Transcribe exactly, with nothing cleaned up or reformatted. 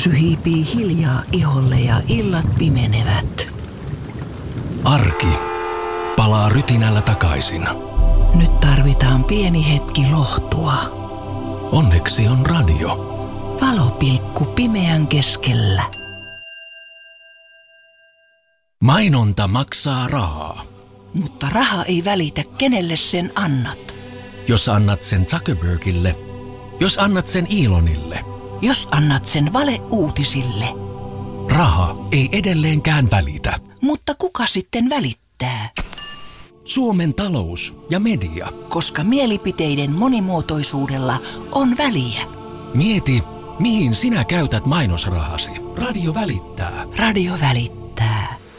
Syksy hiipii hiljaa iholle ja illat pimenevät. Arki palaa rytinällä takaisin. Nyt tarvitaan pieni hetki lohtua. Onneksi on radio. Valopilkku pimeän keskellä. Mainonta maksaa rahaa. Mutta raha ei välitä, kenelle sen annat. Jos annat sen Zuckerbergille, jos annat sen Elonille, Jos annat sen valeuutisille. raha ei edelleenkään välitä. Mutta kuka sitten välittää? Suomen talous ja media. Koska mielipiteiden monimuotoisuudella on väliä. Mieti, mihin sinä käytät mainosrahasi. Radio välittää. Radio välittää.